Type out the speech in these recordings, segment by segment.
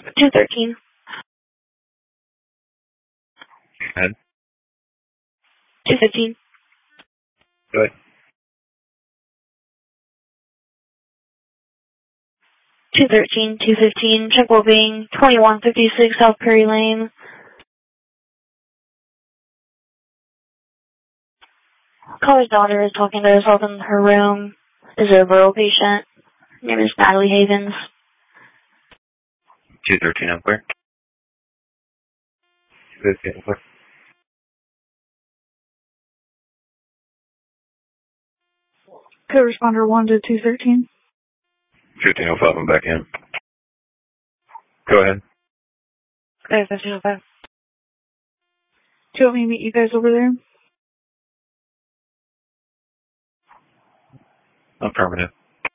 213. Go ahead. 215. Go ahead. 213, 215, check well being, 2156 South Prairie Lane. Caller's daughter is talking to herself in her room. Is a rural patient. Her name is Natalie Havens. 213, I'm clear. 215, I'm clear. Co-responder 1 to 213. 1505, I'm back in. Go ahead. Okay, 1505. Do you want me to meet you guys over there? Affirmative.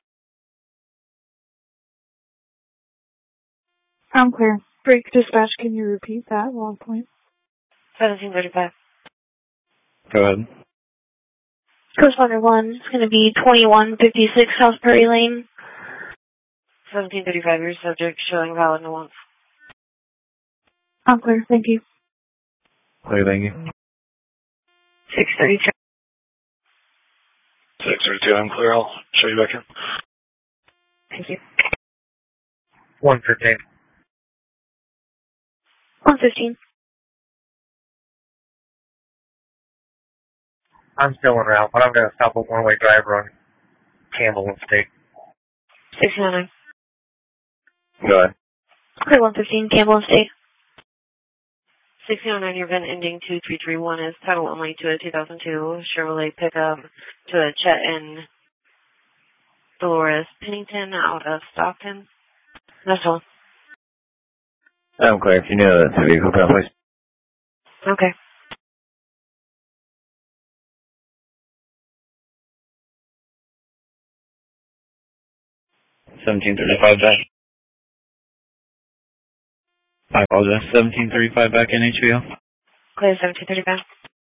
I'm clear. Break dispatch, can you repeat that long point? 1735. Go ahead. Co-responder 1 is going to be 2156 South Prairie Lane. 1735, your subject showing valid nuance. I'm clear, thank you. Clear, thank you. 632. 632, I'm clear. I'll show you back in. Thank you. 115. 115. I'm still en route, but I'm going to stop a one-way driver on Campbell and State. 609. Go ahead. Clear 115, Campbell and State. 1609, your VIN ending 2331 is title only to a 2002 Chevrolet pickup to a Chet and Dolores Pennington out of Stockton. That's all. I'm clear. If you know that vehicle, please. Okay. 1735 back. I apologize. 1735 back in HVL. Clear 1735.